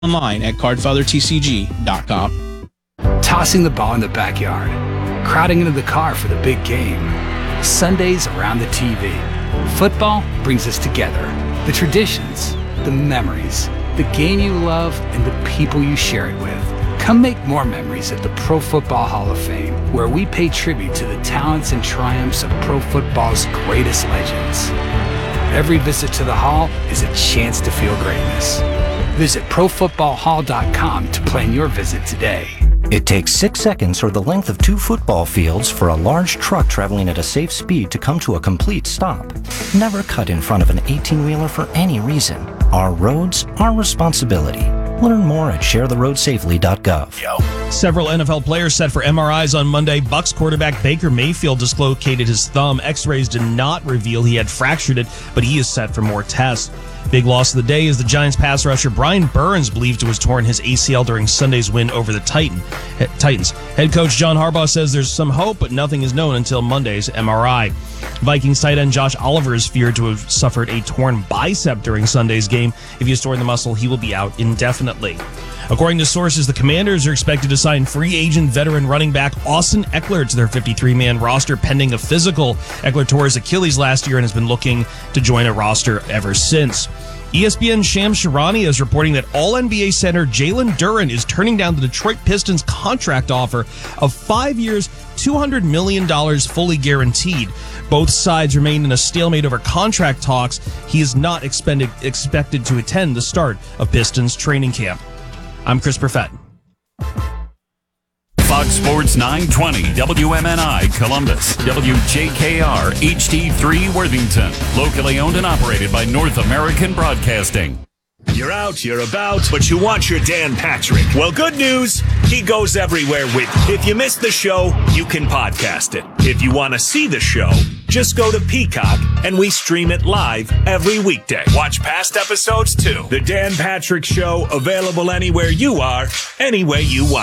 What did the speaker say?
online at cardfathertcg.com. Tossing the ball in the backyard, crowding into the car for the big game, Sundays around the TV. Football brings us together. The traditions, the memories, the game you love, and the people you share it with. Come make more memories at the Pro Football Hall of Fame, where we pay tribute to the talents and triumphs of pro football's greatest legends. Every visit to the hall is a chance to feel greatness. Visit ProFootballHall.com to plan your visit today. It takes 6 seconds or the length of 2 football fields for a large truck traveling at a safe speed to come to a complete stop. Never cut in front of an 18-wheeler for any reason. Our roads, our responsibility. Learn more at sharetheroadsafely.gov. Several NFL players set for MRIs on Monday. Bucs quarterback Baker Mayfield dislocated his thumb. X-rays did not reveal he had fractured it, but he is set for more tests. Big loss of the day is the Giants pass rusher Brian Burns, believed to have torn his ACL during Sunday's win over the Titans. Head coach John Harbaugh says there's some hope, but nothing is known until Monday's MRI. Vikings tight end Josh Oliver is feared to have suffered a torn bicep during Sunday's game. If he has torn the muscle, he will be out indefinitely. According to sources, the Commanders are expected to sign free agent veteran running back Austin Eckler to their 53-man roster pending a physical. Eckler tore his Achilles last year and has been looking to join a roster ever since. ESPN's Shams Charania is reporting that All-NBA center Jalen Duren is turning down the Detroit Pistons contract offer of 5 years, $200 million fully guaranteed. Both sides remain in a stalemate over contract talks. He is not expected to attend the start of Pistons training camp. I'm Chris Perfett. Fox Sports 920, WMNI Columbus, WJKR HD3 Worthington. Locally owned and operated by North American Broadcasting. You're out, you're about, but you want your Dan Patrick. Well, good news, he goes everywhere with you. If you missed the show, you can podcast it. If you want to see the show, just go to Peacock and we stream it live every weekday. Watch past episodes too. The Dan Patrick Show, available anywhere you are, any way you want.